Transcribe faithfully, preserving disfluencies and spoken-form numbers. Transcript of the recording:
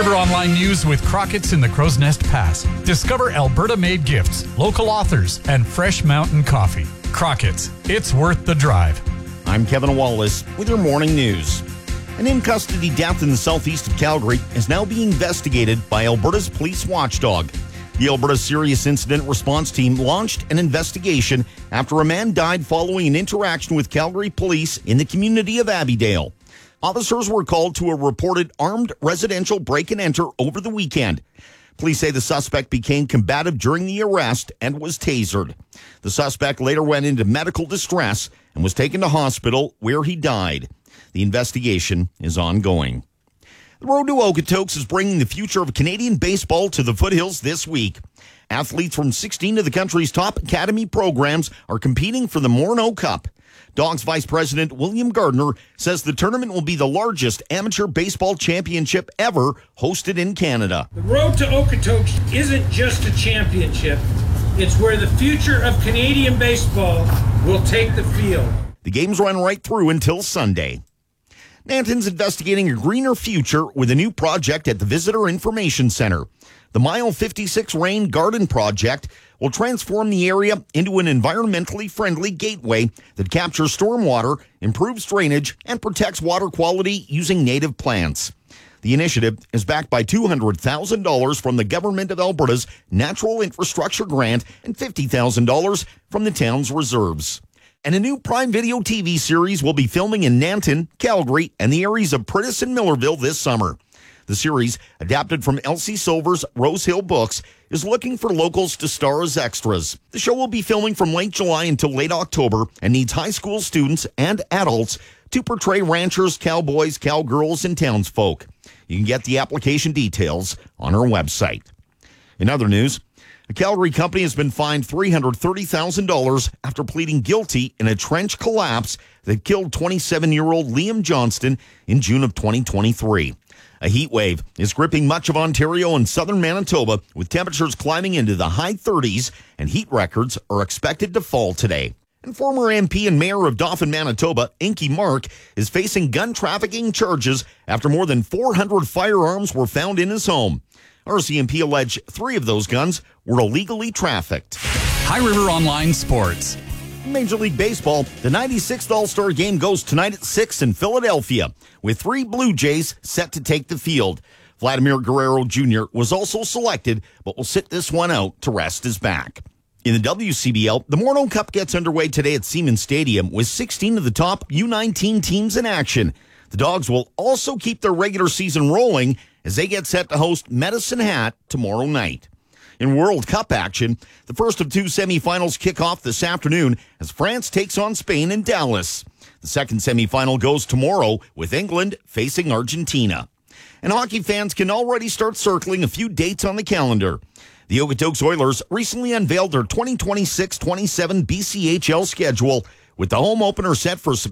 River Online News with Crockett's in the Crow's Nest Pass. Discover Alberta-made gifts, local authors, and fresh mountain coffee. Crockett's, it's worth the drive. I'm Kevin Wallace with your morning news. An in-custody death in the southeast of Calgary is now being investigated by Alberta's police watchdog. The Alberta Serious Incident Response Team launched an investigation after a man died following an interaction with Calgary police in the community of Abbeydale. Officers were called to a reported armed residential break-and-enter over the weekend. Police say the suspect became combative during the arrest and was tasered. The suspect later went into medical distress and was taken to hospital where he died. The investigation is ongoing. The Road to Okotoks is bringing the future of Canadian baseball to the foothills this week. Athletes from sixteen of the country's top academy programs are competing for the Morneau Cup. Dogs Vice President William Gardner says the tournament will be the largest amateur baseball championship ever hosted in Canada. The Road to Okotoks isn't just a championship. It's where the future of Canadian baseball will take the field. The games run right through until Sunday. Nanton's investigating a greener future with a new project at the Visitor Information Center. The Mile fifty-six Rain Garden Project will transform the area into an environmentally friendly gateway that captures stormwater, improves drainage, and protects water quality using native plants. The initiative is backed by two hundred thousand dollars from the Government of Alberta's Natural Infrastructure Grant and fifty thousand dollars from the town's reserves. And a new Prime Video T V series will be filming in Nanton, Calgary, and the areas of Prentice and Millerville this summer. The series, adapted from Elsie Silver's Rose Hill books, is looking for locals to star as extras. The show will be filming from late July until late October and needs high school students and adults to portray ranchers, cowboys, cowgirls, and townsfolk. You can get the application details on our website. In other news, a Calgary company has been fined three hundred thirty thousand dollars after pleading guilty in a trench collapse that killed twenty-seven-year-old Liam Johnston in June of twenty twenty-three. A heat wave is gripping much of Ontario and southern Manitoba, with temperatures climbing into the high thirties, and heat records are expected to fall today. And former M P and mayor of Dauphin, Manitoba, Inky Mark, is facing gun trafficking charges after more than four hundred firearms were found in his home. R C M P alleged three of those guns were illegally trafficked. High River Online Sports. Major League Baseball, the ninety-sixth All-Star Game goes tonight at six in Philadelphia, with three Blue Jays set to take the field. Vladimir Guerrero Junior was also selected, but will sit this one out to rest his back. In the W C B L, the Morneau Cup gets underway today at Siemens Stadium with sixteen of the top U nineteen teams in action. The Dogs will also keep their regular season rolling as they get set to host Medicine Hat tomorrow night. In World Cup action, the first of two semifinals kick off this afternoon as France takes on Spain in Dallas. The second semifinal goes tomorrow with England facing Argentina. And hockey fans can already start circling a few dates on the calendar. The Okotoks Oilers recently unveiled their twenty twenty-six twenty-seven B C H L schedule, with the home opener set for